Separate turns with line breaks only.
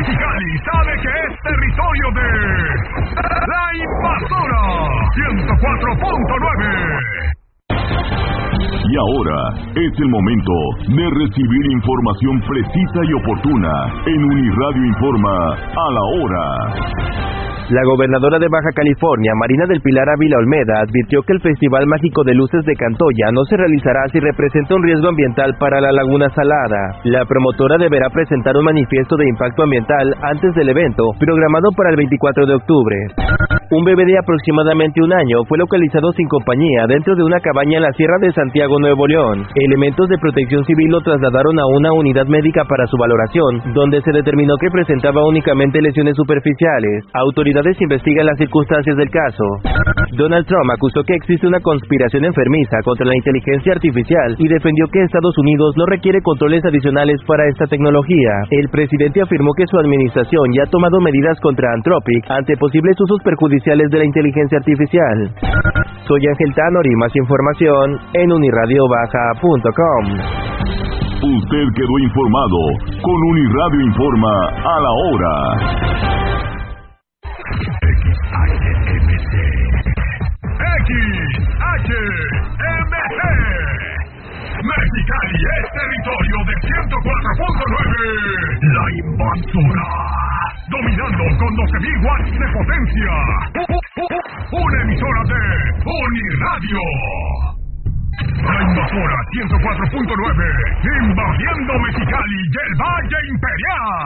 Mexicali sabe que es territorio de La Invasora 104.9.
Y ahora es el momento de recibir información precisa y oportuna en Uniradio Informa a la hora.
La gobernadora de Baja California, Marina del Pilar Ávila Olmeda, advirtió que el Festival Mágico de Luces de Cantoya no se realizará si representa un riesgo ambiental para la Laguna Salada. La promotora deberá presentar un manifiesto de impacto ambiental antes del evento, programado para el 24 de octubre. Un bebé de aproximadamente un año fue localizado sin compañía dentro de una cabaña en la Sierra de Santiago, Nuevo León. Elementos de protección civil lo trasladaron a una unidad médica para su valoración, donde se determinó que presentaba únicamente lesiones superficiales. Autoridades investigan las circunstancias del caso. Donald Trump acusó que existe una conspiración enfermiza contra la inteligencia artificial y defendió que Estados Unidos no requiere controles adicionales para esta tecnología. El presidente afirmó que su administración ya ha tomado medidas contra Anthropic ante posibles usos perjudiciales de la inteligencia artificial. Soy Ángel Tanor y más información en unirradiobaja.com.
Usted quedó informado con Uniradio Informa a la hora.
XHMC Mexicali es territorio de 104.9. La Invasora, dominando con 12.000 watts de potencia. Una emisora de Uniradio. La Invasora 104.9, invadiendo Mexicali y el Valle Imperial.